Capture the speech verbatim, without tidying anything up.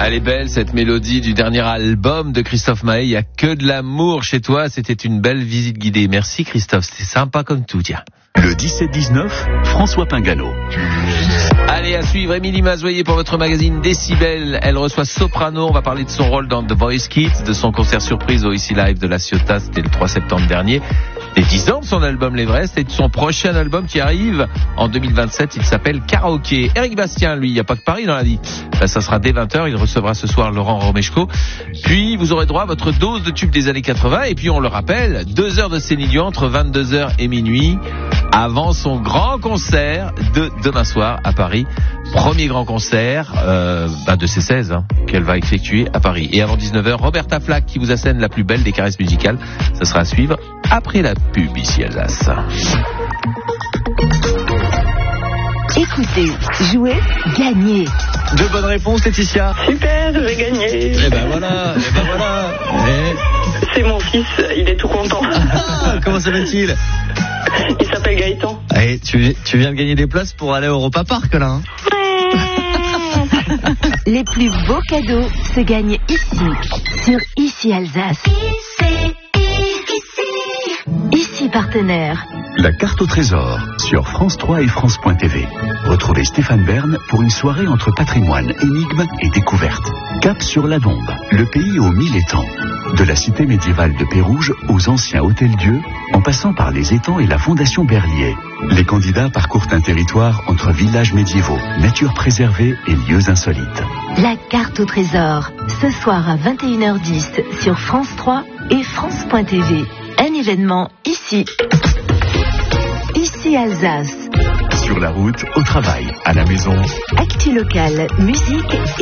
Elle est belle cette mélodie du dernier album de Christophe Maé. Il y a que de l'amour chez toi. C'était une belle visite guidée. Merci Christophe, c'était sympa comme tout, tiens. Le dix-sept dix-neuf, François Pingano. Allez, à suivre Émilie Mazoyer pour votre magazine Décibel. Elle reçoit Soprano. On va parler de son rôle dans The Voice Kids, de son concert surprise au Ici Live de La Ciotat. C'était le trois septembre dernier. Les dix ans de son album L'Everest et de son prochain album qui arrive en deux mille vingt-sept. Il s'appelle Karaoké. Éric Bastien, lui, il n'y a pas que Paris dans la vie. Ben, ça sera dès vingt heures. Il recevra ce soir Laurent Romeshko. Puis, vous aurez droit à votre dose de tubes des années quatre-vingts. Et puis, on le rappelle, deux heures de Céline Dion entre vingt-deux heures et minuit avant son grand concert de demain soir à Paris. Premier grand concert euh, bah de ses seize hein, qu'elle va effectuer à Paris. Et avant dix-neuf heures, Roberta Flack qui vous assène la plus belle des caresses musicales. Ça sera à suivre après la pub ici Alsace. Écoutez, jouez, gagnez. Deux bonnes réponses, Laetitia. Super, j'ai gagné. Eh ben voilà, eh ben voilà. Eh. C'est mon fils, il est tout content. Ah, comment s'appelle-t-il? Il s'appelle Gaëtan. Allez, tu, tu viens de gagner des places pour aller au Europa Park là. Hein. Les plus beaux cadeaux se gagnent ici, sur Ici Alsace. Ici, ici, ici partenaire. La carte au trésor sur France trois et France point T V. Retrouvez Stéphane Bern pour une soirée entre patrimoine, énigmes et découvertes. Cap sur la Dombe, le pays aux mille étangs. De la cité médiévale de Pérouge aux anciens hôtels-dieux, en passant par les étangs et la fondation Berlier. Les candidats parcourent un territoire entre villages médiévaux, nature préservée et lieux insolites. La carte au trésor, ce soir à vingt et une heures dix sur France trois et France point T V. Un événement ici. Ici Alsace. Sur la route, au travail, à la maison. Actu locale, musique et